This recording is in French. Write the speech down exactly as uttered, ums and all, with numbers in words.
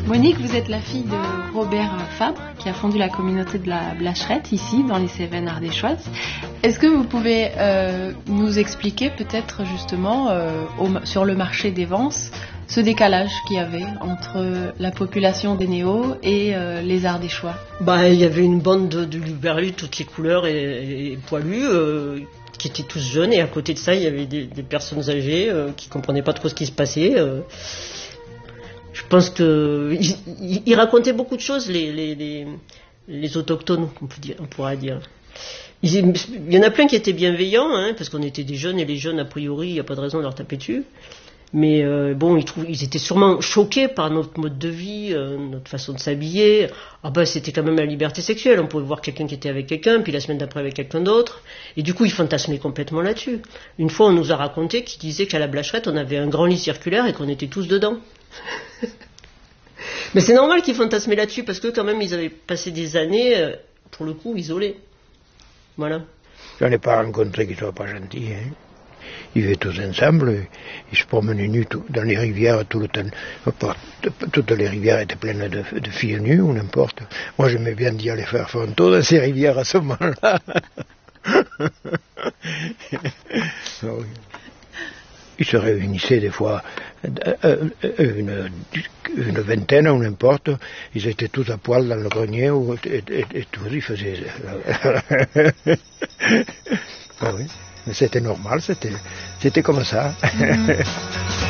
Monique, vous êtes la fille de Robert Fabre, qui a fondé la communauté de la Blacherette, ici, dans les Cévennes ardéchoises. Est-ce que vous pouvez euh, nous expliquer peut-être justement, euh, au, sur le marché des Vences, ce décalage qu'il y avait entre la population des Néos et euh, les Ardéchois? Bah, il y avait une bande de, de luberlus, toutes les couleurs et, et, et poilus, euh, qui étaient tous jeunes, et à côté de ça, il y avait des, des personnes âgées euh, qui comprenaient pas trop ce qui se passait. Euh, je pense que ils, ils racontaient beaucoup de choses, les, les, les, les autochtones, on, peut dire, on pourra dire. Ils, il y en a plein qui étaient bienveillants, hein, parce qu'on était des jeunes, et les jeunes, a priori, il n'y a pas de raison de leur taper dessus. Mais euh, bon, ils, trouvent, ils étaient sûrement choqués par notre mode de vie, euh, notre façon de s'habiller. Ah bah, c'était quand même la liberté sexuelle. On pouvait voir quelqu'un qui était avec quelqu'un, puis la semaine d'après avec quelqu'un d'autre. Et du coup, ils fantasmaient complètement là-dessus. Une fois, on nous a raconté qu'ils disaient qu'à la Blacherette, on avait un grand lit circulaire et qu'on était tous dedans. Mais c'est normal qu'ils fantasmaient là-dessus, parce que quand même, ils avaient passé des années, euh, pour le coup, isolés. Voilà. J'en ai pas rencontré qui soient pas gentils, hein. Ils vivaient tous ensemble, ils se promenaient nus tout, dans les rivières tout le temps. Toutes les rivières étaient pleines de, de filles nues ou n'importe. Moi j'aimais bien dire les faire photos dans ces rivières à ce moment-là. Oui. Ils se réunissaient des fois une, une vingtaine ou n'importe. Ils étaient tous à poil dans le grenier ou, et, et, et tous ils faisaient... Ah oui. Mais c'était normal, c'était, c'était comme ça. Mmh.